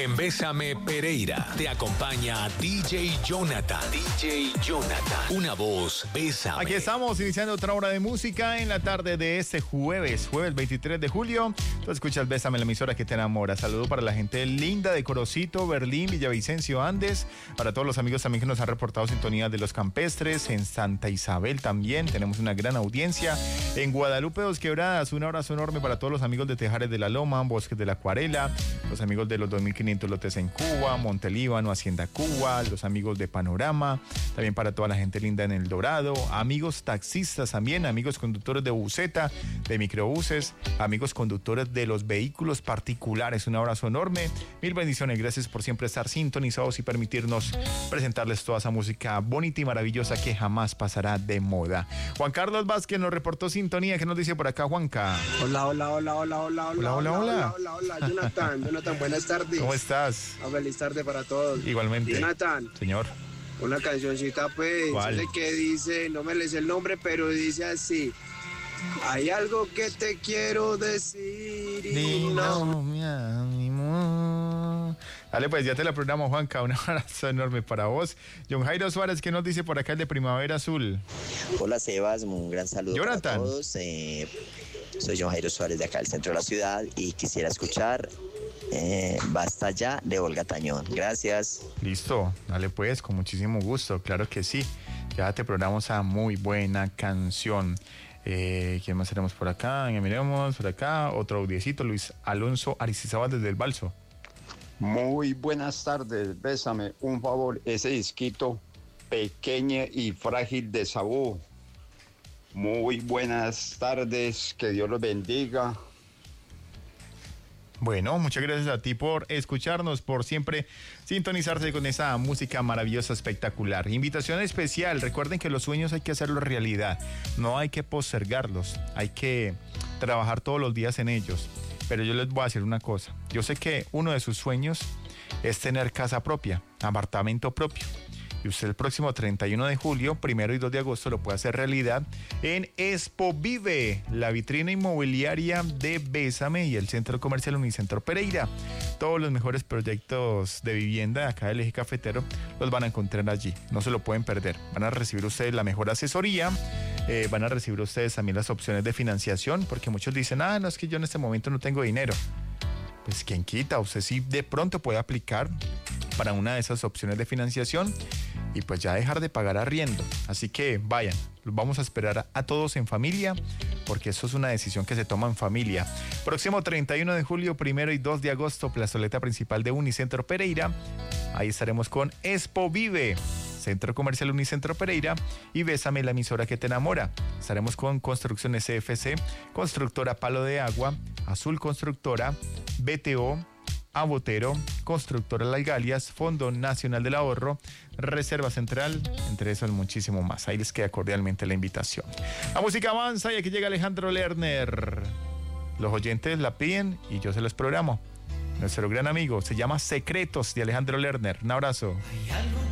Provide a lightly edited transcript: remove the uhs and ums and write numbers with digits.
En Bésame Pereira te acompaña DJ Jonathan. DJ Jonathan. Una voz, Bésame. Aquí estamos iniciando otra hora de música en la tarde de este jueves 23 de julio. Tú escuchas Bésame, la emisora que te enamora. Saludo para la gente linda de Corocito, Berlín, Villavicencio, Andes. Para todos los amigos también que nos han reportado sintonía de Los Campestres. En Santa Isabel también tenemos una gran audiencia. En Guadalupe, Dos Quebradas, un abrazo enorme para todos los amigos de Tejares de la Loma, Bosques de la Acuarela, los amigos de los 2500 lotes en Cuba, Montelíbano, Hacienda Cuba, los amigos de Panorama, también para toda la gente linda en El Dorado, amigos taxistas también, amigos conductores de buseta, de microbuses, amigos conductores de los vehículos particulares, un abrazo enorme, mil bendiciones, gracias por siempre estar sintonizados y permitirnos presentarles toda esa música bonita y maravillosa que jamás pasará de moda. Juan Carlos Vázquez nos reportó sintonía. ¿Qué nos dice por acá, Juanca? Hola. Hola. Jonathan, buenas tardes. ¿Cómo estás? Feliz tarde para todos. Igualmente. Jonathan. Señor. Una cancioncita, pues. ¿Cuál? Sé que dice, no me les el nombre, pero dice así. Hay algo que te quiero decir y no. Mi ánimo. Dale, pues ya te la programo, Juanca. Un abrazo enorme para vos. John Jairo Suárez, ¿qué nos dice por acá el de Primavera Azul? Hola, Sebas, un gran saludo Jonathan. para todos. Soy John Jairo Suárez de acá del centro de la ciudad y quisiera escuchar Basta Ya de Olga Tañón. Gracias. Listo, dale pues, con muchísimo gusto, claro que sí. Ya te programamos a muy buena canción. ¿Quién más tenemos por acá? Miremos por acá, otro audiecito, Luis Alonso Aristizábal desde el Balso. Muy buenas tardes, Bésame, un favor, ese disquito Pequeña y Frágil de Sabú. Muy buenas tardes, que Dios los bendiga. Bueno, muchas gracias a ti por escucharnos, por siempre sintonizarse con esa música maravillosa, espectacular. Invitación especial, recuerden que los sueños hay que hacerlos realidad, no hay que postergarlos, hay que trabajar todos los días en ellos. Pero yo les voy a decir una cosa, yo sé que uno de sus sueños es tener casa propia, apartamento propio. Y usted el próximo 31 de julio, 1 y 2 de agosto lo puede hacer realidad en Expo Vive, la vitrina inmobiliaria de Bésame y el Centro Comercial Unicentro Pereira. Todos los mejores proyectos de vivienda acá del eje cafetero los van a encontrar allí, no se lo pueden perder. Van a recibir ustedes la mejor asesoría, van a recibir ustedes también las opciones de financiación, porque muchos dicen, no, es que yo en este momento no tengo dinero. Pues quién quita, usted sí de pronto puede aplicar para una de esas opciones de financiación y pues ya dejar de pagar arriendo. Así que vayan, los vamos a esperar a todos en familia, porque eso es una decisión que se toma en familia. Próximo 31 de julio, 1 y 2 de agosto, plazoleta principal de Unicentro Pereira. Ahí estaremos con Expo Vive, Centro Comercial Unicentro Pereira y Bésame, la emisora que te enamora. Estaremos con Construcciones CFC, Constructora Palo de Agua, Azul Constructora, BTO, Abotero, Constructora Las Galias, Fondo Nacional del Ahorro, Reserva Central, entre eso y muchísimo más. Ahí les queda cordialmente la invitación. La música avanza y aquí llega Alejandro Lerner. Los oyentes la piden y yo se los programo. Nuestro gran amigo se llama Secretos de Alejandro Lerner. Un abrazo. Hay algo